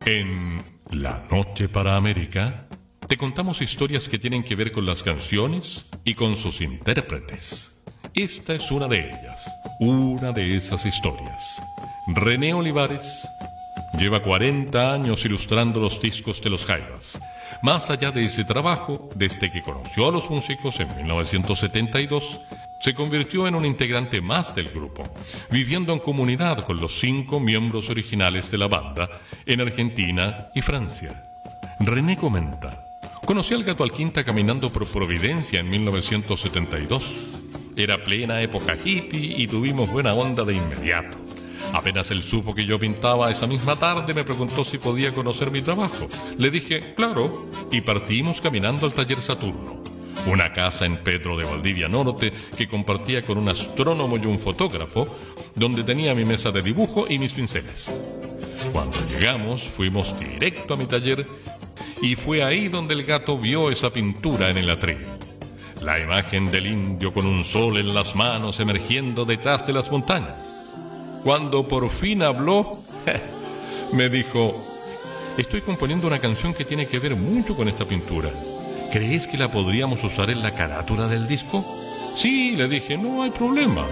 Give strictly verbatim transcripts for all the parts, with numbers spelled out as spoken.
En La Noche para América, te contamos historias que tienen que ver con las canciones y con sus intérpretes. Esta es una de ellas, una de esas historias. René Olivares lleva cuarenta años ilustrando los discos de los Jaivas. Más allá de ese trabajo, desde que conoció a los músicos en mil novecientos setenta y dos, se convirtió en un integrante más del grupo, viviendo en comunidad con los cinco miembros originales de la banda en Argentina y Francia. René comenta: conocí al Gato Alquinta caminando por Providencia en mil novecientos setenta y dos. Era plena época hippie y tuvimos buena onda de inmediato. Apenas él supo que yo pintaba esa misma tarde, me preguntó si podía conocer mi trabajo. Le dije, claro, y partimos caminando al taller Saturno, una casa en Pedro de Valdivia Norte que compartía con un astrónomo y un fotógrafo, donde tenía mi mesa de dibujo y mis pinceles. Cuando llegamos, fuimos directo a mi taller y fue ahí donde el gato vio esa pintura en el atril. La imagen del indio con un sol en las manos emergiendo detrás de las montañas. Cuando por fin habló, me dijo: estoy componiendo una canción que tiene que ver mucho con esta pintura. ¿Crees que la podríamos usar en la carátula del disco? Sí, le dije, no hay problema.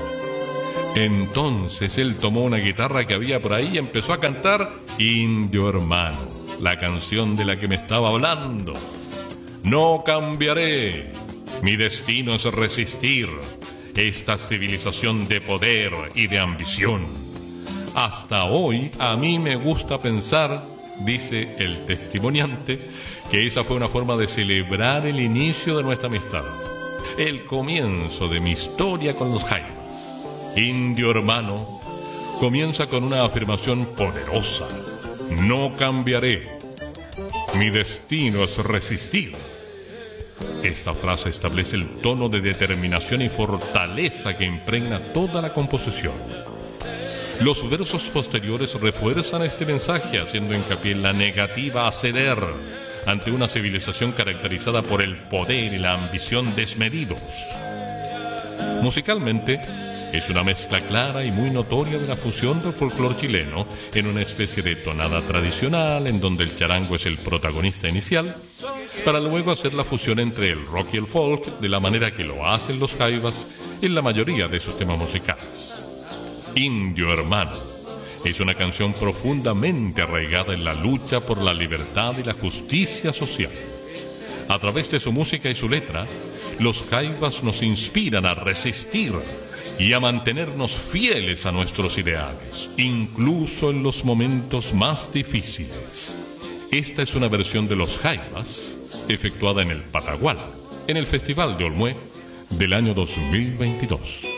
Entonces él tomó una guitarra que había por ahí y empezó a cantar Indio Hermano, la canción de la que me estaba hablando. No cambiaré, mi destino es resistir esta civilización de poder y de ambición. Hasta hoy a mí me gusta pensar, dice el testimoniante, que esa fue una forma de celebrar el inicio de nuestra amistad, el comienzo de mi historia con los Jaivas. Indio Hermano comienza con una afirmación poderosa: no cambiaré, mi destino es resistir. Esta frase establece el tono de determinación y fortaleza que impregna toda la composición. Los versos posteriores refuerzan este mensaje, haciendo hincapié en la negativa a ceder ante una civilización caracterizada por el poder y la ambición desmedidos. Musicalmente, es una mezcla clara y muy notoria de la fusión del folclore chileno en una especie de tonada tradicional en donde el charango es el protagonista inicial, para luego hacer la fusión entre el rock y el folk de la manera que lo hacen los Jaivas en la mayoría de sus temas musicales. Indio Hermano es una canción profundamente arraigada en la lucha por la libertad y la justicia social. A través de su música y su letra, los Jaivas nos inspiran a resistir y a mantenernos fieles a nuestros ideales, incluso en los momentos más difíciles. Esta es una versión de los Jaivas efectuada en el Patagual, en el Festival de Olmué del año dos mil veintidós.